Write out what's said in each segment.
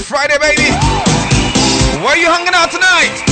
Friday, baby. Where you hanging out tonight?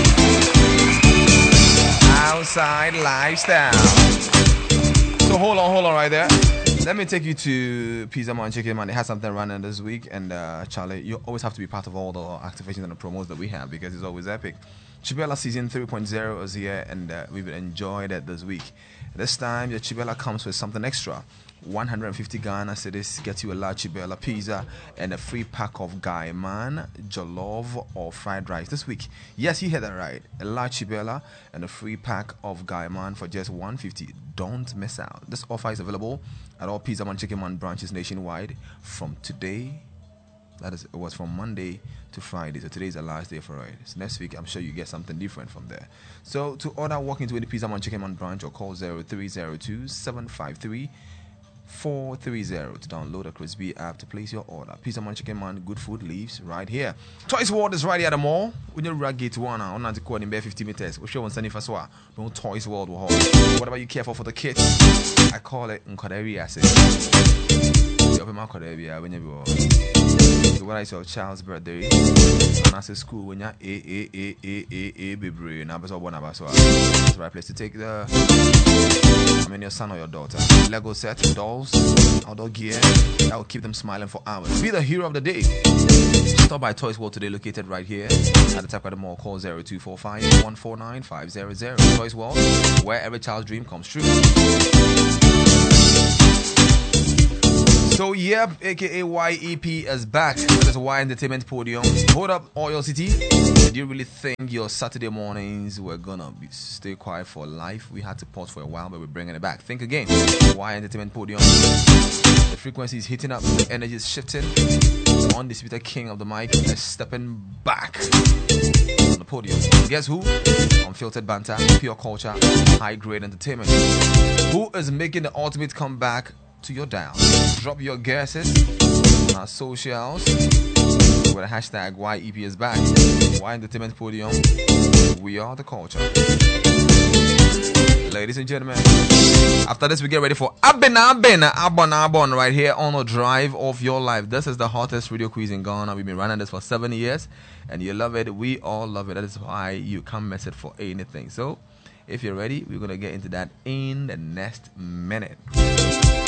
Outside lifestyle. So hold on right there. Let me take you to Pizza Man Chicken Man. They had something running this week, and Charlie, you always have to be part of all the activations and the promos that we have because it's always epic. Chibella season 3.0 is here, and we've enjoyed it this week. This time, the Chibella comes with something extra. 150 Ghana cedis gets you a large Chibella pizza and a free pack of Guy Man, jollof or fried rice this week. Yes, you heard that right. A large Chibella and a free pack of Guy Man for just 150. Don't miss out. This offer is available at all Pizza Man Chicken Man branches nationwide from today. That is, it was from Monday to Friday. So today is the last day for it. So next week, I'm sure you get something different from there. So to order, walk into any Pizza Man Chicken Man branch or call 0302 753 430 to download the Crispy app to place your order. Pizza Man Chicken Man, good food lives right here. Toys World is right here at the mall. When you gate one, I'm not going in 50 meters. We're showing Sunny Faswa. No Toys World will hold. Whatever you care for the kids, I call it Nkodevi Asset. You open my Nkodevi when you so when it's your child's birthday, and I say school when you're baby, now that's one of us. It's the right place to take your son or your daughter. Lego set, dolls, outdoor gear that will keep them smiling for hours. Be the hero of the day. Stop by Toys World today, located right here at the top of the mall. Call 0245 149 500. Toys World, where every child's dream comes true. So yep, aka YEP is back. That is Y Entertainment Podium. Hold up, Oil City. Did you really think your Saturday mornings were gonna stay quiet for life? We had to pause for a while, but we're bringing it back. Think again. Y Entertainment Podium. The frequency is hitting up, the energy is shifting. The undisputed king of the mic is stepping back on the podium. Guess who? Unfiltered banter, pure culture, high grade entertainment. Who is making the ultimate comeback to your dial? Drop your guesses on our socials with the hashtag YEP is back. Y Entertainment Podium. We are the culture. Ladies and gentlemen, after this we get ready for Abon right here on a drive of your life. This is the hottest radio quiz in Ghana. We've been running this for 7 years and you love it. We all love it. That is why you can't miss it for anything. So if you're ready, we're going to get into that in the next minute.